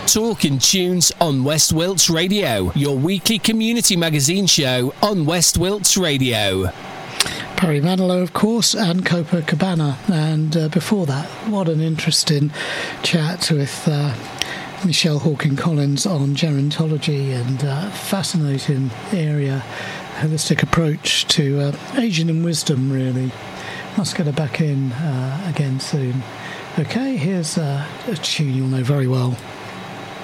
Talking Tunes on West Wilts Radio, your weekly community magazine show on West Wilts Radio. Barry Manilow, of course, and Copacabana. And before that, what an interesting chat with Michelle Hawking-Collins on gerontology and fascinating area, holistic approach to Asian and wisdom, really. Must get her back in again soon. Okay, here's a tune you'll know very well.